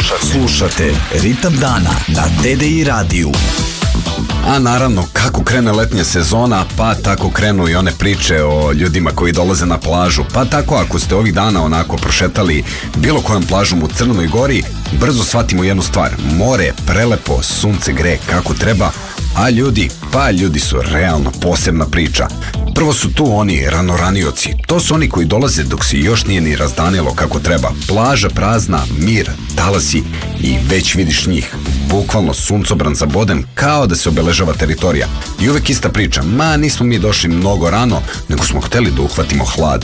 Slušate Ritam dana na TDI radiju. A naravno, kako krene letnja sezona, pa tako krenu i one priče o ljudima koji dolaze na plažu. Pa tako, ako ste ovih dana onako prošetali bilo kojom plažom u Crnoj Gori, brzo shvatimo jednu stvar. More je prelepo, sunce greje kako treba, a ljudi su realno posebna priča. Prvo su tu oni ranoranioci. To su oni koji dolaze dok se još nije ni razdanilo kako treba. Plaža prazna, mir, talasi i već vidiš njih. Bukvalno suncobran zaboden kao da se obeležava teritorija. I uvek ista priča. Nismo mi došli mnogo rano, nego smo hteli da uhvatimo hlad.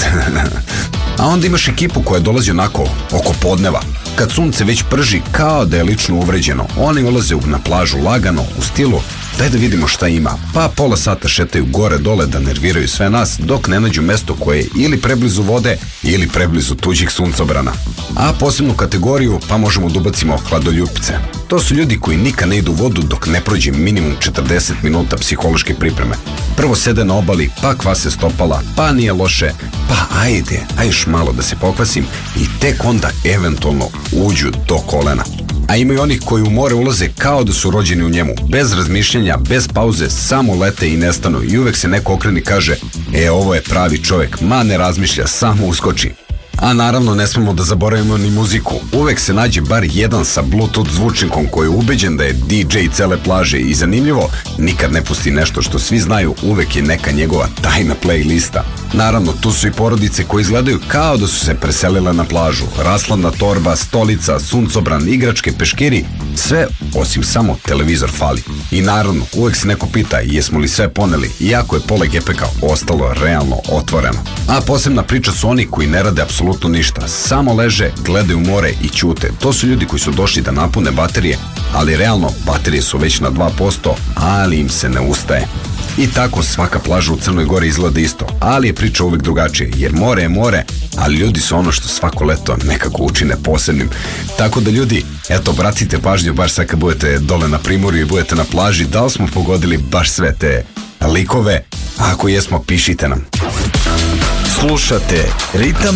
A onda imaš ekipu koja dolazi onako oko podneva. Kad sunce već prži kao da je lično uvređeno, oni ulaze na plažu lagano, u stilu daj da vidimo šta ima, pa pola sata šetaju gore dole da nerviraju sve nas dok ne nađu mesto koje je ili preblizu vode ili preblizu tuđih suncobrana. A posebnu kategoriju pa možemo da ubacimo hladoljupce. To su ljudi koji nikad ne idu u vodu dok ne prođe minimum 40 minuta psihološke pripreme. Prvo sede na obali, pa kvase stopala, pa nije loše, pa ajde još malo da se pokvasim i tek onda eventualno uđu do kolena. A imaju onih koji u more ulaze kao da su rođeni u njemu, bez razmišljanja, bez pauze, samo lete i nestanu i uvek se neko okrene i kaže ovo je pravi čovjek, ne razmišlja, samo uskoči. A naravno ne smemo da zaboravimo ni muziku. Uvek se nađe bar jedan sa Bluetooth zvučnikom koji je ubeđen da je DJ cele plaže i zanimljivo, nikad ne pusti nešto što svi znaju, uvek je neka njegova tajna playlista. Naravno, tu su i porodice koje izgledaju kao da su se preselile na plažu. Rashladna torba, stolica, suncobran, igračke, peškiri, sve osim samo televizor fali. I naravno, uvek se neko pita jesmo li sve poneli, iako je pola gepeka ostalo realno otvoreno. A posebna priča su oni koji ne rade apsolutno ništa, samo leže, gledaju more i ćute. To su ljudi koji su došli da napune baterije, ali realno baterije su već na 2%, ali im se ne ustaje. I tako svaka plaža u Crnoj Gori izgleda isto, ali je priča uvek drugačije, jer more je more, ali ljudi su ono što svako leto nekako učine posebnim. Tako da ljudi, obratite pažnju baš sad kad budete dole na Primorju i budete na plaži, da li smo pogodili baš sve te likove, a ako jesmo, pišite nam. Slušate Ritam